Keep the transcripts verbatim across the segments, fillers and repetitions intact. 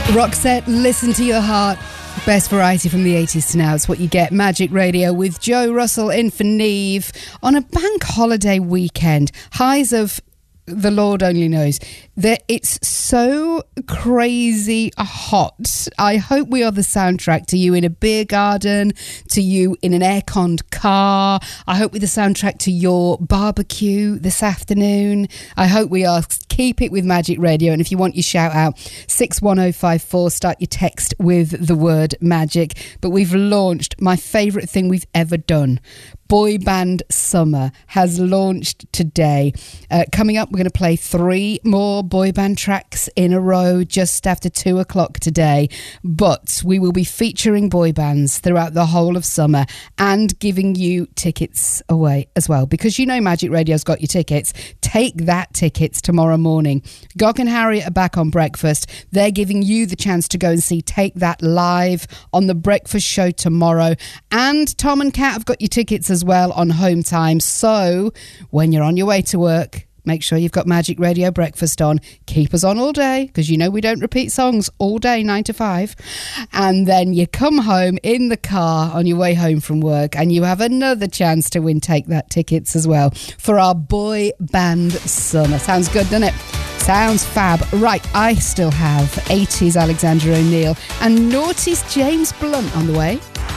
Roxette, Listen to Your Heart. Best variety from the eighties to now. It's what you get. Magic Radio with Joe Russell in for Neve on a bank holiday weekend. Highs of the Lord only knows that it's so crazy hot. I hope we are the soundtrack to you in a beer garden, to you in an air-conned car. I hope we're the soundtrack to your barbecue this afternoon. I hope we are. Keep it with Magic Radio. And if you want your shout out, six one oh five four, start your text with the word magic. But we've launched my favourite thing we've ever done. Boy Band Summer has launched today. Uh, coming up, we're going to play three more boy band tracks in a row just after two o'clock today. But we will be featuring boy bands throughout the whole of summer and giving you tickets away as well. Because you know Magic Radio's got your tickets. Take that tickets tomorrow morning. Gog and Harriet are back on Breakfast. They're giving you the chance to go and see Take That live on the Breakfast Show tomorrow. And Tom and Kat have got your tickets as well on Home Time. So when you're on your way to work, make sure you've got Magic Radio Breakfast on. Keep us on all day, because you know we don't repeat songs all day, nine to five. And then you come home in the car on your way home from work and you have another chance to win Take That tickets as well for our Boy Band Summer. Sounds good, doesn't it? Sounds fab. Right, I still have eighties Alexander O'Neill and noughties James Blunt on the way.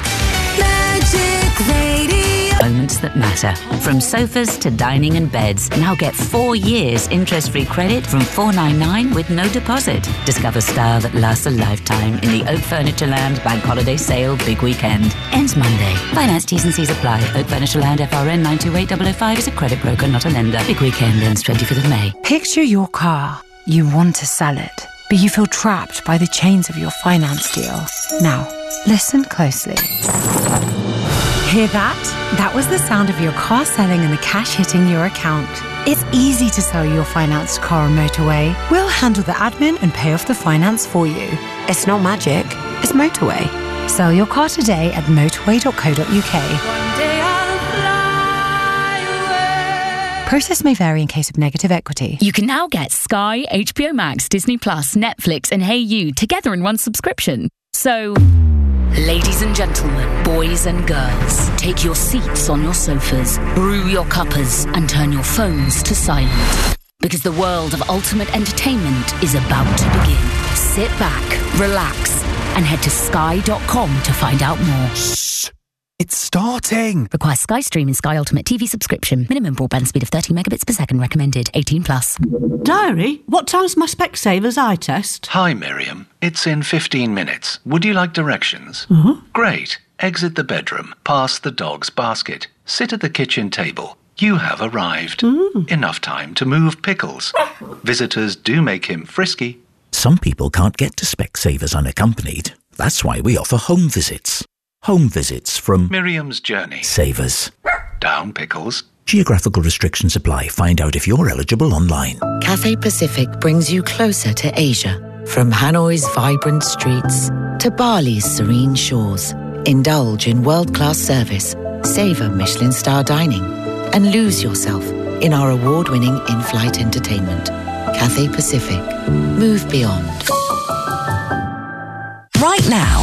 Magic Radio. Moments that matter. From sofas to dining and beds. Now get four years interest-free credit from four ninety-nine with no deposit. Discover style that lasts a lifetime in the Oak Furniture Land Bank Holiday Sale Big Weekend. Ends Monday. Finance T's and C's apply. Oak Furniture Land F R N nine two eight zero zero five is a credit broker, not a lender. Big Weekend ends twenty-fifth of May. Picture your car. You want to sell it, but you feel trapped by the chains of your finance deal. Now, listen closely. Hear that? That was the sound of your car selling and the cash hitting your account. It's easy to sell your financed car on Motorway. We'll handle the admin and pay off the finance for you. It's not magic, it's Motorway. Sell your car today at motorway dot co dot uk. One day I'll fly away. Process may vary in case of negative equity. You can now get Sky, H B O Max, Disney Plus, Netflix and Hey You together in one subscription. So, ladies and gentlemen, boys and girls, take your seats on your sofas, brew your cuppers and turn your phones to silent. Because the world of ultimate entertainment is about to begin. Sit back, relax and head to sky dot com to find out more. Shh! It's starting! Requires Sky Stream and Sky Ultimate T V subscription. Minimum broadband speed of thirty megabits per second recommended. eighteen plus. Diary, what time's my Specsavers eye test? Hi, Miriam. It's in fifteen minutes. Would you like directions? Uh-huh. Great. Exit the bedroom, past the dog's basket. Sit at the kitchen table. You have arrived. Mm. Enough time to move pickles. Visitors do make him frisky. Some people can't get to Specsavers unaccompanied. That's why we offer home visits. Home visits from Miriam's Journey. Savers. Down pickles. Geographical restrictions apply. Find out if you're eligible online. Cathay Pacific brings you closer to Asia. From Hanoi's vibrant streets to Bali's serene shores. Indulge in world-class service, savor Michelin star dining, and lose yourself in our award-winning in-flight entertainment. Cathay Pacific. Move beyond. Right now,